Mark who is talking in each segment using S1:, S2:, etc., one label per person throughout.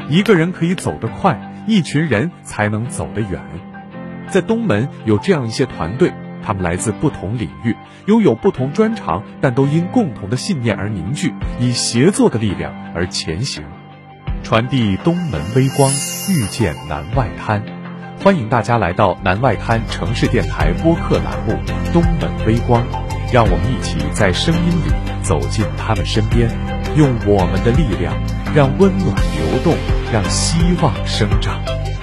S1: 一个人可以走得快，一群人才能走得远。在东门有这样一些团队，他们来自不同领域，拥有不同专长，但都因共同的信念而凝聚，以协作的力量而前行，传递东门微光，遇见南外滩。欢迎大家来到南外滩城市电台播客栏目《东门微光》，让我们一起在声音里走进他们身边，用我们的力量，让温暖流动，让希望生长。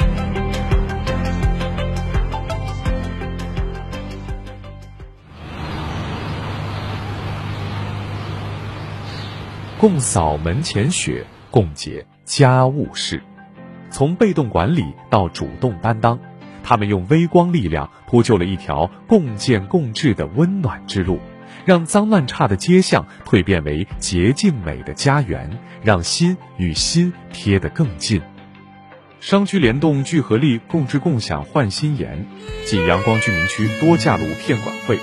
S1: 共扫门前雪，共解家务事。从被动管理到主动担当，他们用微光力量铺就了一条共建共治的温暖之路，让脏乱差的街巷蜕变为洁净美的家园，让心与心贴得更近。商居联动聚合力，共治共享焕新颜。晋阳光居民区多架路片管会。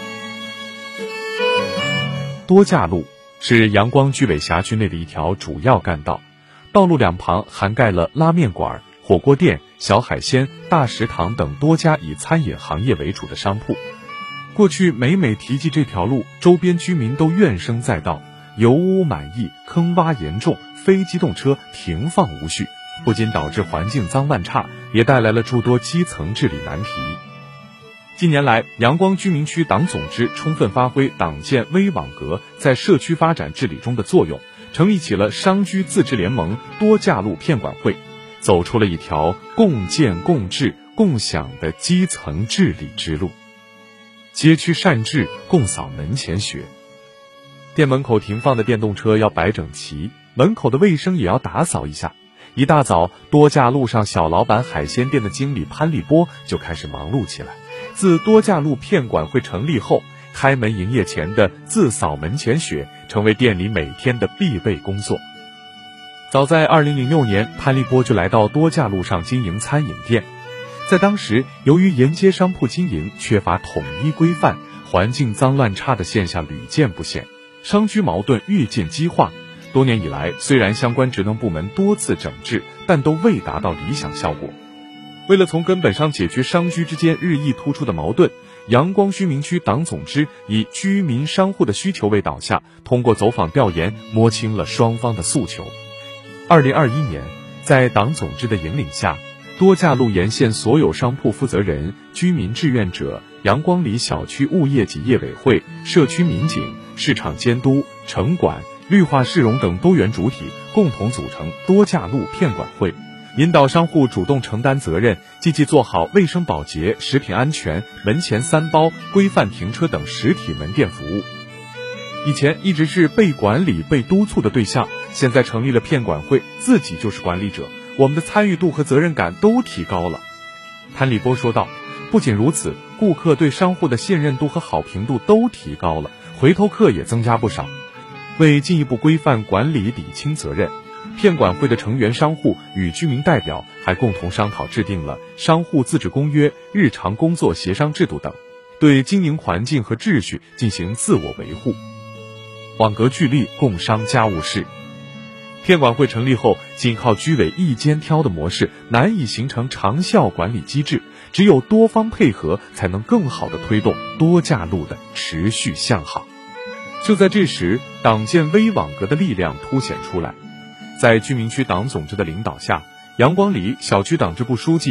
S1: 多架路是阳光居委辖区内的一条主要干道，道路两旁涵盖了拉面馆、火锅店、小海鲜、大食堂等多家以餐饮行业为主的商铺。过去每提及这条路，周边居民都怨声载道，油污满溢，坑洼严重，非机动车停放无序，不仅导致环境脏乱差，也带来了诸多基层治理难题。近年来，阳光居民区党总支充分发挥党建微网格在社区发展治理中的作用，成立起了商居自治联盟多架路片管会，走出了一条共建共治共享的基层治理之路。街区善治，共扫门前雪。店门口停放的电动车要摆整齐，门口的卫生也要打扫一下。一大早，多架路上小老板海鲜店的经理潘立波就开始忙碌起来。自多架路片管会成立后，开门营业前的自扫门前雪成为店里每天的必备工作。早在2006年，潘立波就来到多架路上经营餐饮店。在当时，由于沿街商铺经营缺乏统一规范，环境脏乱差的现象屡见不鲜，商居矛盾愈见激化。多年以来，虽然相关职能部门多次整治，但都未达到理想效果。为了从根本上解决商居之间日益突出的矛盾，阳光居民区党总支以居民商户的需求为导向，通过走访调研摸清了双方的诉求。2021年，在党总支的引领下，多架路沿线所有商铺负责人、居民志愿者、阳光里小区物业及业委会、社区民警、市场监督、城管、绿化市容等多元主体共同组成多架路片管会，引导商户主动承担责任，积极做好卫生保洁、食品安全、门前三包、规范停车等实体门店服务。以前一直是被管理、被督促的对象，现在成立了片管会，自己就是管理者，我们的参与度和责任感都提高了。潘立波说道，不仅如此，顾客对商户的信任度和好评度都提高了，回头客也增加不少。为进一步规范管理、理清责任，片管会的成员商户与居民代表还共同商讨制定了商户自治公约、日常工作协商制度等，对经营环境和秩序进行自我维护。网格聚力，共商家务事。片管会成立后，仅靠居委一肩挑的模式难以形成长效管理机制，只有多方配合，才能更好地推动多架路的持续向好。就在这时，党建微网格的力量凸显出来。在居民区党总支的领导下，阳光里小区党支部书记